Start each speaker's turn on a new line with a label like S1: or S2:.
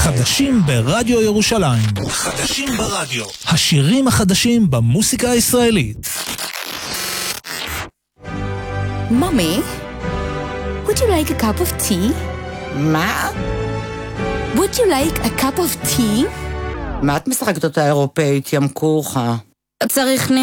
S1: חדשים ברדיו ירושלים. חדשים ברדיו. השירים החדשים במוסיקה הישראלית.
S2: Mommy, would you like a cup of tea?
S3: מה?
S2: Would you like a cup of tea?
S3: מה את משחקת אותה אירופאית, ים כוחה?
S2: צריך